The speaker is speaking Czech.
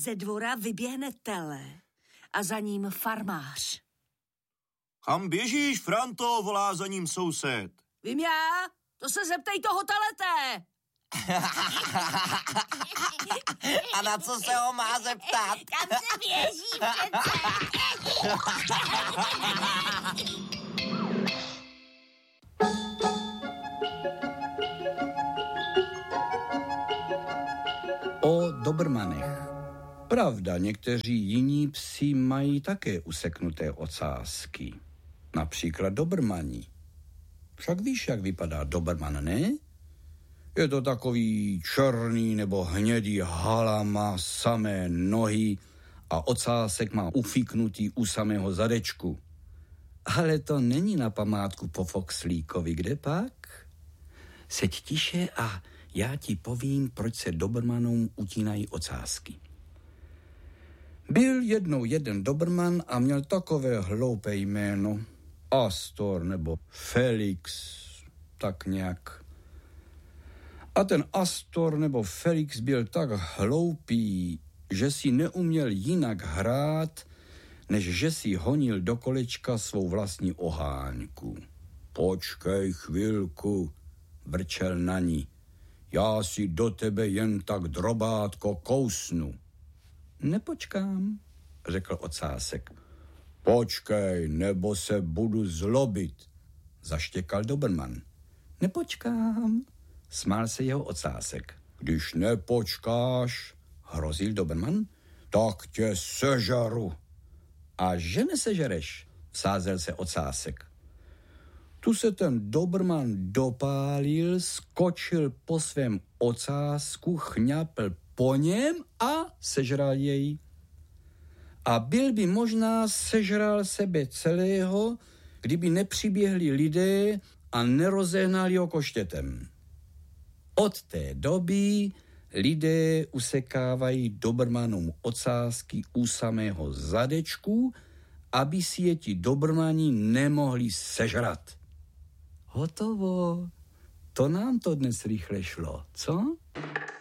Ze dvora vyběhne tele a za ním farmář. Kam běžíš, Franto, volá za ním soused. Vím já, to se zeptej toho teleté. A na co se ho má zeptat? Kam se běží přece? O dobrmanech. Pravda, někteří jiní psi mají také useknuté ocásky. Například dobrmani. Však víš, jak vypadá dobrman, ne? Je to takový černý nebo hnědý hala, má samé nohy a ocásek má ufíknutý u samého zadečku. Ale to není na památku po Foxlíkovi, kde pak? Seď tiše a já ti povím, proč se dobrmanům utínají ocásky. Byl jednou jeden dobrman a měl takové hloupé jméno. Astor nebo Felix, tak nějak. A ten Astor nebo Felix byl tak hloupý, že si neuměl jinak hrát, než že si honil do kolečka svou vlastní oháňku. Počkej chvilku, vrčel na ní. Já si do tebe jen tak drobátko kousnu. Nepočkám, řekl ocásek. Počkej, nebo se budu zlobit, zaštěkal dobrman. Nepočkám, smál se jeho ocásek. Když nepočkáš, hrozil dobrman, tak tě sežaru. A že nesežereš, vsázel se ocásek. Tu se ten dobrman dopálil, skočil po svém ocásku, chňapl po něm a sežral jej. A byl by možná sežral sebe celého, kdyby nepřiběhli lidé a nerozehnali ho koštětem. Od té doby lidé usekávají dobrmanům ocásky u samého zadečku, aby si je ti dobrmani nemohli sežrat. Hotovo. To nám to dnes rychle šlo, co?